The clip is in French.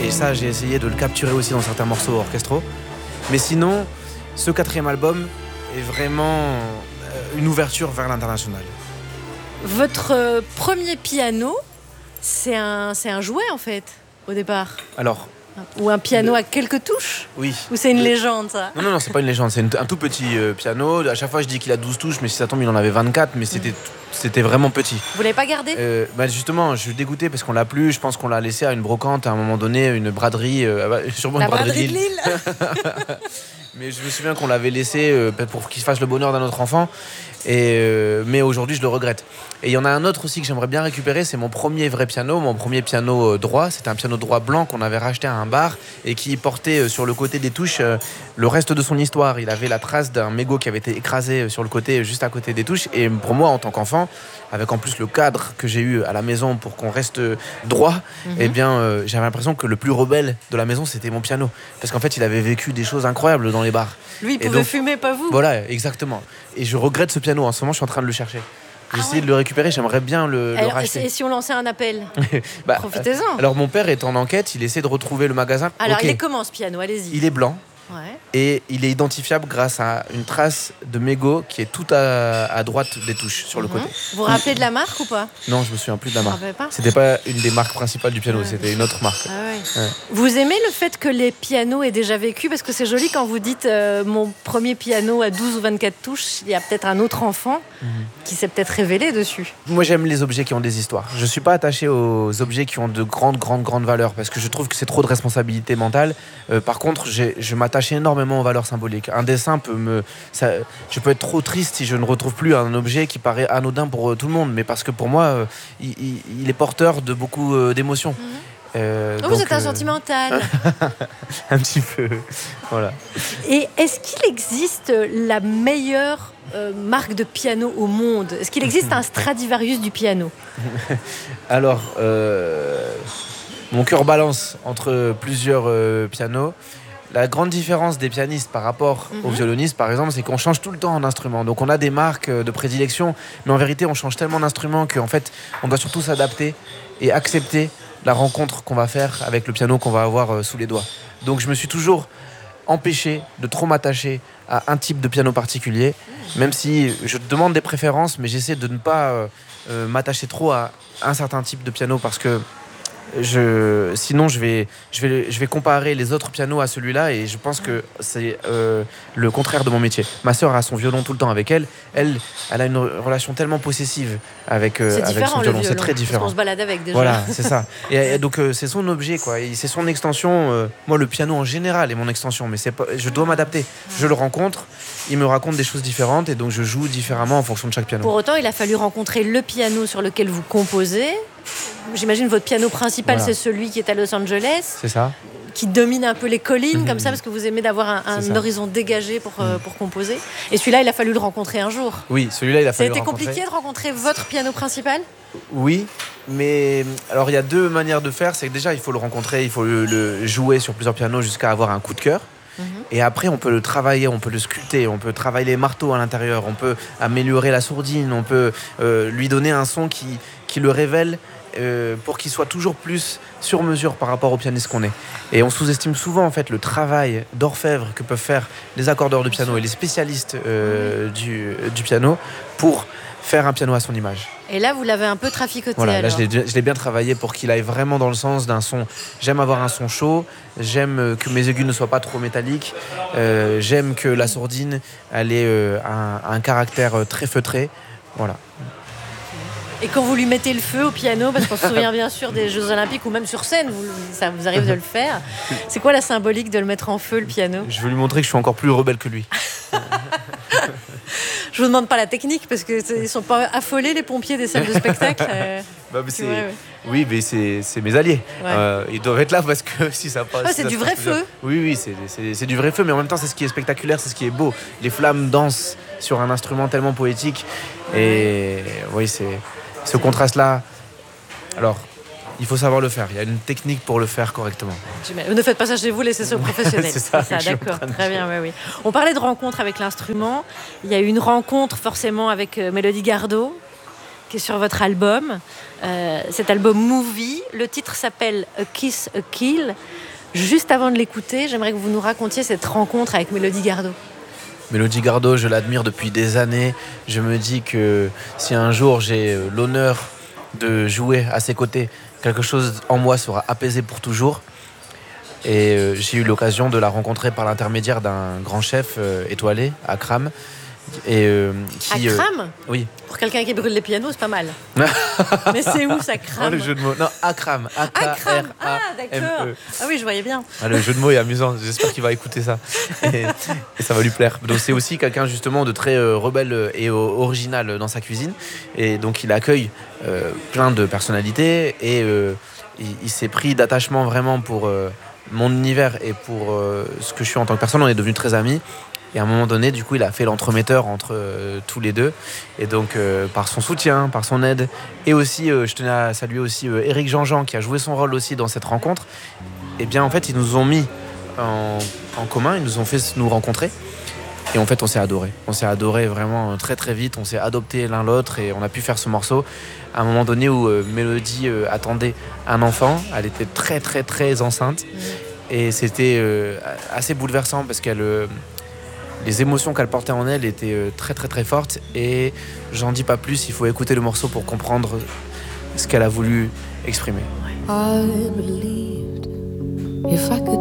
Et ça, j'ai essayé de le capturer aussi dans certains morceaux orchestraux. Mais sinon, ce 4e album est vraiment une ouverture vers l'international. Votre premier piano, c'est un jouet en fait, au départ. Alors, ou un piano à quelques touches. Oui. Ou c'est une légende, ça? Non, c'est pas une légende, c'est un tout petit piano. À chaque fois, je dis qu'il a 12 touches, mais si ça tombe, il en avait 24, mais c'était vraiment petit. Vous l'avez pas gardé? Justement, je suis dégoûté parce qu'on l'a plus. Je pense qu'on l'a laissé à une brocante à un moment donné, une braderie. Sûrement la une braderie de Lille. Mais je me souviens qu'on l'avait laissé pour qu'il fasse le bonheur d'un autre enfant. Mais aujourd'hui, je le regrette. Et il y en a un autre aussi que j'aimerais bien récupérer, c'est mon premier vrai piano, mon premier piano droit. C'était un piano droit blanc qu'on avait racheté à un bar et qui portait sur le côté des touches le reste de son histoire. Il avait la trace d'un mégot qui avait été écrasé sur le côté, juste à côté des touches. Et pour moi, en tant qu'enfant, avec en plus le cadre que j'ai eu à la maison pour qu'on reste droit, j'avais l'impression que le plus rebelle de la maison, c'était mon piano. Parce qu'en fait, il avait vécu des choses incroyables dans les bars. Lui, il pouvait fumer, pas vous. Voilà, exactement. Et je regrette ce piano. En ce moment, je suis en train de le chercher. J'ai essayé de le récupérer, j'aimerais bien le racheter. Et si on lançait un appel? Profitez-en. Alors mon père est en enquête, il essaie de retrouver le magasin. Alors il est comment ce piano? Allez-y. Il est blanc. Ouais. Et il est identifiable grâce à une trace de mégot qui est tout à droite des touches, sur le côté. Vous vous rappelez de la marque ou pas? Non, je me souviens plus de la marque. Pas C'était pas une des marques principales du piano, c'était une autre marque. Vous aimez le fait que les pianos aient déjà vécu? Parce que c'est joli quand vous dites mon premier piano à 12 ou 24 touches, il y a peut-être un autre enfant qui s'est peut-être révélé dessus. Moi, j'aime les objets qui ont des histoires. Je suis pas attaché aux objets qui ont de grandes valeurs parce que je trouve que c'est trop de responsabilité mentale. Par contre, je m'attache énormément aux valeurs symboliques. Un dessin je peux être trop triste si je ne retrouve plus un objet qui paraît anodin pour tout le monde, mais parce que pour moi, il est porteur de beaucoup d'émotions. Vous êtes un sentimental. Un petit peu, voilà. Et est-ce qu'il existe la meilleure marque de piano au monde? Est-ce qu'il existe un Stradivarius du piano? Alors, mon cœur balance entre plusieurs pianos. La grande différence des pianistes par rapport aux violonistes, par exemple, c'est qu'on change tout le temps d'instrument. Donc on a des marques de prédilection, mais en vérité, on change tellement d'instruments qu'en fait, on doit surtout s'adapter et accepter la rencontre qu'on va faire avec le piano qu'on va avoir sous les doigts. Donc je me suis toujours empêché de trop m'attacher à un type de piano particulier, même si je demande des préférences, mais j'essaie de ne pas m'attacher trop à un certain type de piano parce que sinon je vais comparer les autres pianos à celui-là et je pense que c'est le contraire de mon métier. Ma sœur a son violon tout le temps avec elle a une relation tellement possessive avec son violon, c'est très différent. On se balade avec déjà. Voilà, c'est ça. Et donc c'est son objet quoi, et c'est son extension. Moi le piano en général est mon extension, mais je dois m'adapter. Je le rencontre, il me raconte des choses différentes et donc je joue différemment en fonction de chaque piano. Pour autant, il a fallu rencontrer le piano sur lequel vous composez. J'imagine votre piano principal, c'est celui qui est à Los Angeles. C'est ça. Qui domine un peu les collines, comme ça, parce que vous aimez d'avoir un horizon dégagé pour composer. Et celui-là, il a fallu le rencontrer un jour. Oui, celui-là, il a fallu le rencontrer. Ça a été compliqué de rencontrer votre piano principal? Oui, mais alors il y a deux manières de faire. C'est que déjà, il faut le rencontrer, il faut le jouer sur plusieurs pianos jusqu'à avoir un coup de cœur. Et après, on peut le travailler, on peut le sculpter, on peut travailler les marteaux à l'intérieur, on peut améliorer la sourdine, on peut lui donner un son qui le révèle pour qu'il soit toujours plus sur mesure par rapport au pianiste qu'on est. Et on sous-estime souvent en fait le travail d'orfèvre que peuvent faire les accordeurs de piano et les spécialistes du piano pour faire un piano à son image. Et là, vous l'avez un peu traficoté. Voilà, là, je l'ai bien travaillé pour qu'il aille vraiment dans le sens d'un son. J'aime avoir un son chaud, j'aime que mes aigus ne soient pas trop métalliques, j'aime que la sourdine elle ait un caractère très feutré. Voilà. Et quand vous lui mettez le feu au piano, parce qu'on se souvient bien sûr des Jeux Olympiques ou même sur scène, ça vous arrive de le faire. C'est quoi la symbolique de le mettre en feu, le piano? Je veux lui montrer que je suis encore plus rebelle que lui. Je vous demande pas la technique parce qu'ils sont pas affolés les pompiers des salles de spectacle. Oui, mais c'est mes alliés. Ouais. Ils doivent être là parce que si ça passe. C'est du vrai feu. Oui, c'est du vrai feu, mais en même temps c'est ce qui est spectaculaire, c'est ce qui est beau. Les flammes dansent sur un instrument tellement poétique et oui, c'est ce contraste-là. Alors, il faut savoir le faire. Il y a une technique pour le faire correctement. Ne faites pas ça chez vous, laissez ça aux professionnels. C'est ça, d'accord. Très bien, oui. On parlait de rencontre avec l'instrument. Il y a eu une rencontre forcément avec Mélodie Gardot. qui est sur votre album. Cet album Movie, le titre s'appelle A Kiss, A Kill. Juste avant de l'écouter, j'aimerais que vous nous racontiez cette rencontre avec Mélodie Gardot. Mélodie Gardot, je l'admire depuis des années. Je me dis que si un jour j'ai l'honneur de jouer à ses côtés, quelque chose en moi sera apaisé pour toujours. Et j'ai eu l'occasion de la rencontrer par l'intermédiaire d'un grand chef étoilé, Akram. Akram oui. Pour quelqu'un qui brûle les pianos, c'est pas mal. Mais c'est où ça crame? Oh, le jeu de mots. Non, Akram. Akram. Ah, d'accord. Ah oui, je voyais bien. Le jeu de mots est amusant. J'espère qu'il va écouter ça. Et ça va lui plaire. Donc, c'est aussi quelqu'un justement de très rebelle et original dans sa cuisine. Et donc, il accueille plein de personnalités. Et il s'est pris d'attachement vraiment pour mon univers et pour ce que je suis en tant que personne. On est devenus très amis. Et à un moment donné, du coup, il a fait l'entremetteur entre tous les deux. Et donc, par son soutien, par son aide, et aussi, je tenais à saluer aussi Éric Jean-Jean, qui a joué son rôle aussi dans cette rencontre. Et bien, en fait, ils nous ont mis en commun, ils nous ont fait nous rencontrer. Et en fait, on s'est adorés. On s'est adorés vraiment très, très vite. On s'est adoptés l'un l'autre et on a pu faire ce morceau à un moment donné où Mélodie attendait un enfant. Elle était très, très, très enceinte. Et c'était assez bouleversant parce qu'elle... les émotions qu'elle portait en elle étaient très très très fortes et j'en dis pas plus, il faut écouter le morceau pour comprendre ce qu'elle a voulu exprimer.